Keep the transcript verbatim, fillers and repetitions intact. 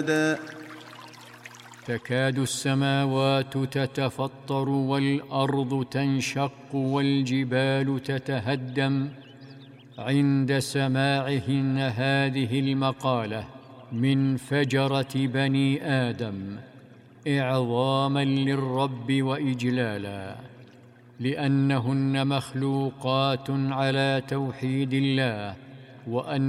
تكاد السماوات تتفطر والأرض تنشق والجبال تتهدم عند سماعهن هذه المقالة من فجرة بني آدم إعظاما للرب وإجلالا، لأنهن مخلوقات على توحيد الله، وأن